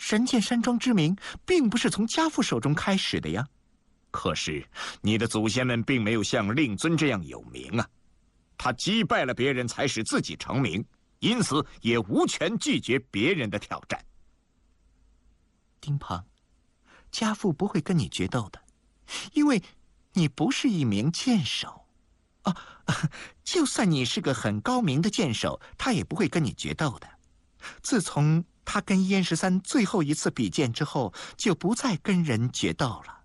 神剑山庄之名并不是从家父手中开始的呀。 可是你的祖先们并没有像令尊这样有名啊，他击败了别人才使自己成名，因此也无权拒绝别人的挑战。 丁鹏，家父不会跟你决斗的，因为你不是一名剑手。就算你是个很高明的剑手，他也不会跟你决斗的。自从他跟燕十三最后一次比剑之后，就不再跟人决斗了。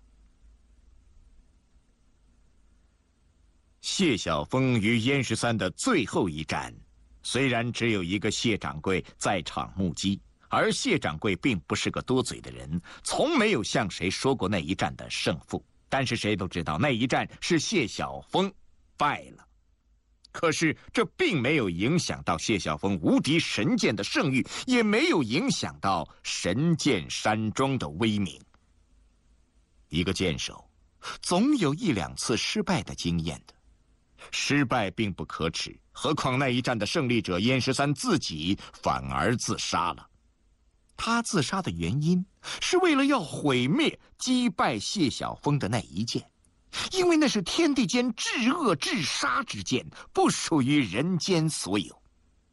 谢晓峰与燕十三的最后一战，虽然只有一个谢掌柜在场目击，而谢掌柜并不是个多嘴的人，从没有向谁说过那一战的胜负。但是谁都知道那一战是谢晓峰败了。可是这并没有影响到谢晓峰无敌神剑的声誉，也没有影响到神剑山庄的威名。一个剑手总有一两次失败的经验的，失败并不可耻，何况那一战的胜利者燕十三自己反而自杀了。他自杀的原因是为了要毁灭击败谢晓峰的那一剑，因为那是天地间至恶至杀之剑，不属于人间所有。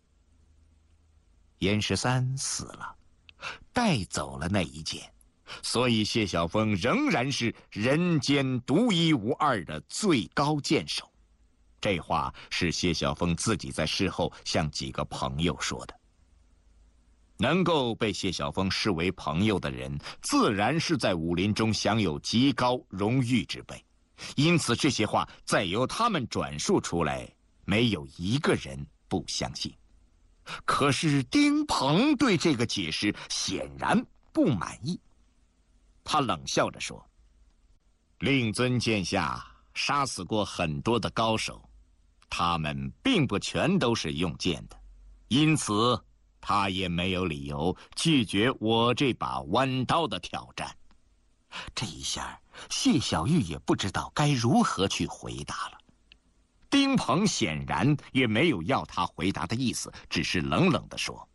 燕十三死了，带走了那一剑，所以谢晓峰仍然是人间独一无二的最高剑手。这话是谢晓峰自己在事后向几个朋友说的。能够被谢晓峰视为朋友的人，自然是在武林中享有极高荣誉之辈，因此这些话再由他们转述出来，没有一个人不相信。可是丁鹏对这个解释显然不满意，他冷笑着说：“令尊剑下杀死过很多的高手，他们并不全都是用剑的，因此他也没有理由拒绝我这把弯刀的挑战。”这一下谢小玉也不知道该如何去回答了。丁鹏显然也没有要他回答的意思，只是冷冷地说：“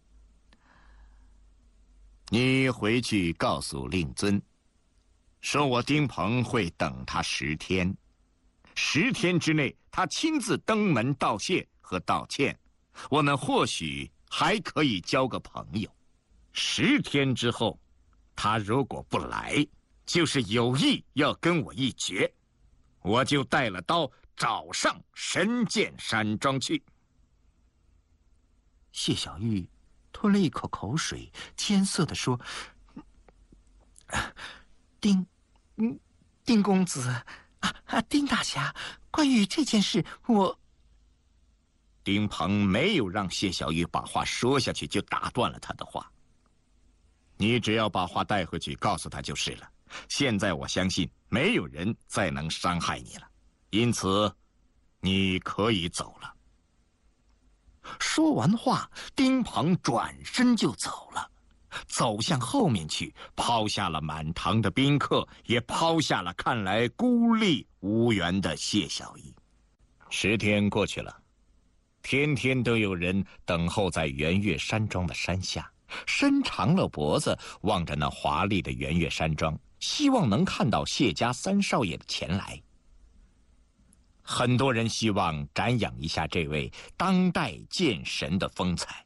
你回去告诉令尊，说我丁鹏会等他10天，10天之内他亲自登门道谢和道歉，我们或许还可以交个朋友。10天之后，他如果不来，就是有意要跟我一决，我就带了刀找上神剑山庄去。” 谢小玉吞了一口口水，艰涩地说：“丁公子，丁大侠，关于这件事，我……” 丁鹏没有让谢小玉把话说下去，就打断了他的话：“你只要把话带回去告诉他就是了。现在我相信没有人再能伤害你了，因此你可以走了。”说完话，丁鹏转身就走了，走向后面去，抛下了满堂的宾客，也抛下了看来孤立无援的谢小玉。10天过去了，天天都有人等候在圆月山庄的山下，伸长了脖子望着那华丽的圆月山庄，希望能看到谢家3少爷的前来。很多人希望瞻仰一下这位当代剑神的风采。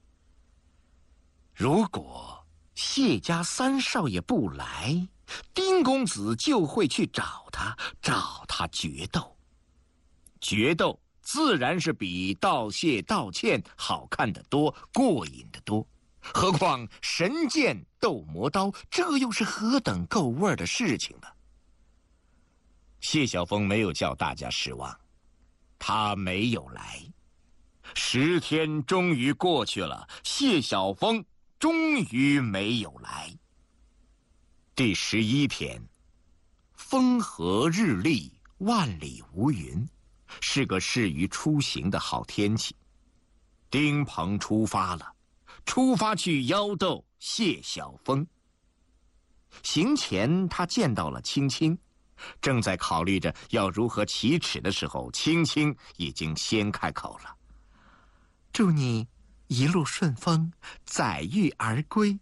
如果谢家3少爷不来，丁公子就会去找他决斗。决斗自然是比道谢道歉好看得多，过瘾得多。何况神剑斗魔刀，这又是何等够味儿的事情呢？谢晓峰没有叫大家失望，他没有来。10天终于过去了，谢晓峰终于没有来。第11天，风和日丽，万里无云，是个适于出行的好天气。丁鹏出发了，出发去邀斗谢晓峰。行前他见到了青青，正在考虑着要如何启齿的时候，青青已经先开口了：“ 祝你一路顺风，载誉而归。”